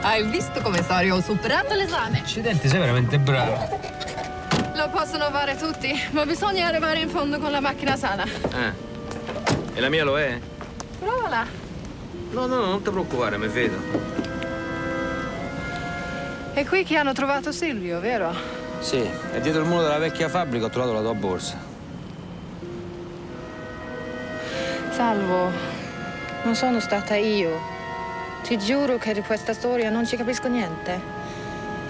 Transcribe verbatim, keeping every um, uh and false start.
Hai visto come Sori ho superato l'esame? Accidenti, sei veramente bravo. Lo possono fare tutti, ma bisogna arrivare in fondo con la macchina sana. Eh. E la mia lo è? Provala. No, no, non ti preoccupare, mi vedo. È qui che hanno trovato Silvio, vero? Sì, è dietro il muro della vecchia fabbrica ho trovato la tua borsa. Salvo, non sono stata io. Ti giuro che di questa storia non ci capisco niente.